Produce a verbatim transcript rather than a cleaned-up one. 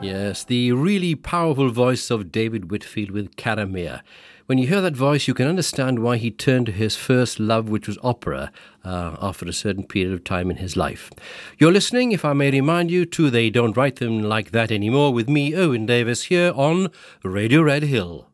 Yes, the really powerful voice of David Whitfield with Caramere. When you hear that voice, you can understand why he turned to his first love, which was opera, uh, after a certain period of time in his life. You're listening, if I may remind you, to They Don't Write Them Like That Anymore with me, Owen Davis, here on Radio Red Hill.